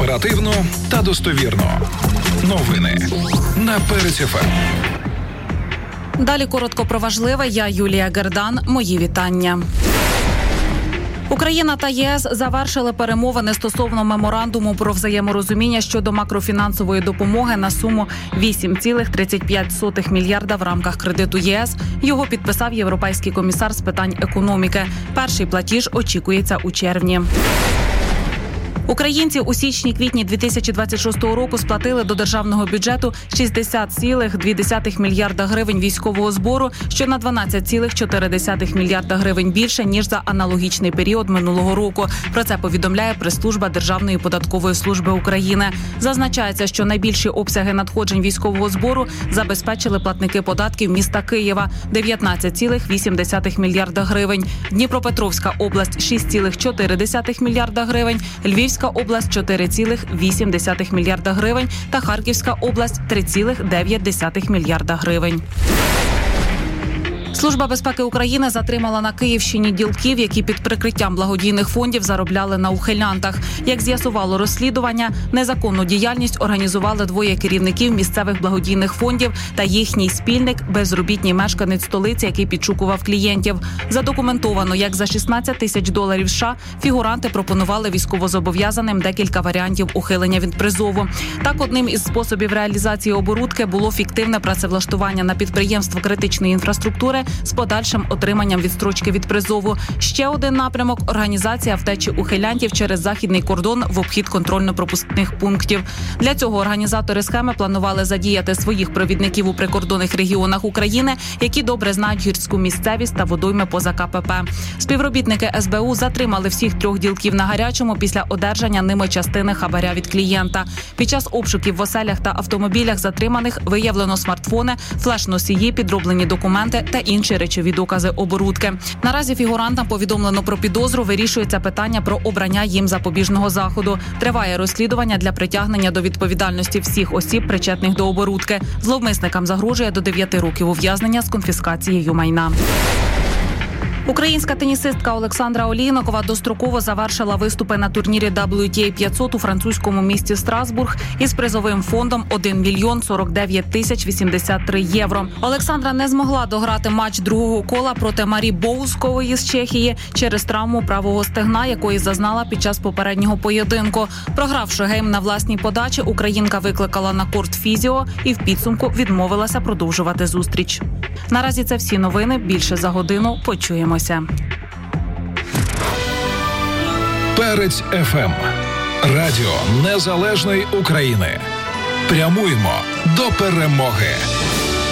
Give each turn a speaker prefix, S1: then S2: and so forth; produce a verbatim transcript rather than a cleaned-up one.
S1: Оперативно та достовірно. Новини на Перець еф ем.
S2: Далі коротко про важливе. Я Юлія Гердан. Мої вітання. Україна та ЄС завершили перемовини стосовно меморандуму про взаєморозуміння щодо макрофінансової допомоги на суму вісім цілих тридцять п'ять сотих мільярда в рамках кредиту ЄС. Його підписав європейський комісар з питань економіки. Перший платіж очікується у червні. Українці у січні-квітні дві тисячі двадцять шостого року сплатили до державного бюджету шістдесят цілих дві десятих мільярда гривень військового збору, що на дванадцять цілих чотири десятих мільярда гривень більше, ніж за аналогічний період минулого року. Про це повідомляє прес-служба Державної податкової служби України. Зазначається, що найбільші обсяги надходжень військового збору забезпечили платники податків міста Києва – дев'ятнадцять цілих вісім десятих мільярда гривень, Дніпропетровська область – шість цілих чотири десятих мільярда гривень, Львівська область – чотири цілих вісім десятих мільярда гривень та Харківська область – три цілих дев'ять десятих мільярда гривень. Служба безпеки України затримала на Київщині ділків, які під прикриттям благодійних фондів заробляли на ухилянтах. Як з'ясувало розслідування, незаконну діяльність організували двоє керівників місцевих благодійних фондів та їхній спільник – безробітний мешканець столиці, який підшукував клієнтів. Задокументовано, як за шістнадцять тисяч доларів США фігуранти пропонували військовозобов'язаним декілька варіантів ухилення від призову. Так, одним із способів реалізації оборудки було фіктивне працевлаштування на підприємство критичної інфраструктури з подальшим отриманням відстрочки від призову. Ще один напрямок – організація втечі ухилянтів через західний кордон в обхід контрольно-пропускних пунктів. Для цього організатори схеми планували задіяти своїх провідників у прикордонних регіонах України, які добре знають гірську місцевість та водойми поза ка пе пе. Співробітники ес бе у затримали всіх трьох ділків на гарячому після одержання ними частини хабаря від клієнта. Під час обшуків в оселях та автомобілях затриманих виявлено смартфони, флеш-носії, підроблені документи та інші речові докази оборудки. Наразі фігурантам повідомлено про підозру, вирішується питання про обрання їм запобіжного заходу. Триває розслідування для притягнення до відповідальності всіх осіб, причетних до оборудки. Зловмисникам загрожує до дев'яти років ув'язнення з конфіскацією майна. Українська тенісистка Олександра Олійникова достроково завершила виступи на турнірі дабл ю ті ей п'ятсот у французькому місті Страсбург із призовим фондом один мільйон сорок дев'ять тисяч вісімдесят три євро. Олександра не змогла дограти матч другого кола проти Марі Боускової з Чехії через травму правого стегна, якої зазнала під час попереднього поєдинку. Програвши гейм на власній подачі, українка викликала на корт фізіо і в підсумку відмовилася продовжувати зустріч. Наразі це всі новини. Більше за годину. Почуємося.
S1: Перець еф ем. Радіо Незалежної України. Прямуємо до перемоги.